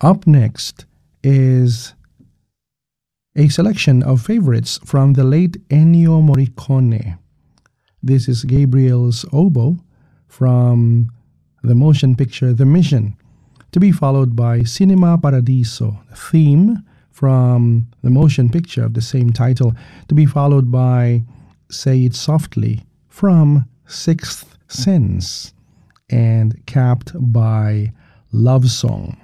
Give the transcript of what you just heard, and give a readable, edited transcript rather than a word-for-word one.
Up next is a selection of favorites from the late Ennio Morricone. This is Gabriel's Oboe from the motion picture The Mission, to be followed by Cinema Paradiso, the theme from the motion picture of the same title, to be followed by Say It Softly from Sixth Sense, and capped by Love Song.